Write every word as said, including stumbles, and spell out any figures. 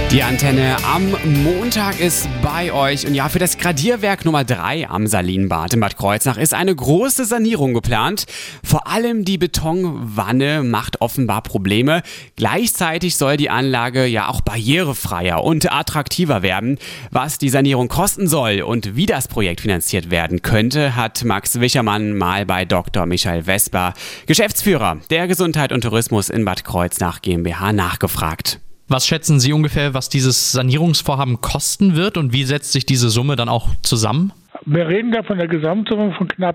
Die Antenne am Montag ist bei euch und ja, für das Gradierwerk Nummer drei am Salinbad in Bad Kreuznach ist eine große Sanierung geplant. Vor allem die Betonwanne macht offenbar Probleme. Gleichzeitig soll die Anlage ja auch barrierefreier und attraktiver werden. Was die Sanierung kosten soll und wie das Projekt finanziert werden könnte, hat Max Wichermann mal bei Doktor Michael Vesper, Geschäftsführer der Gesundheit und Tourismus in Bad Kreuznach GmbH, nachgefragt. Was schätzen Sie ungefähr, was dieses Sanierungsvorhaben kosten wird und wie setzt sich diese Summe dann auch zusammen? Wir reden da von der Gesamtsumme von knapp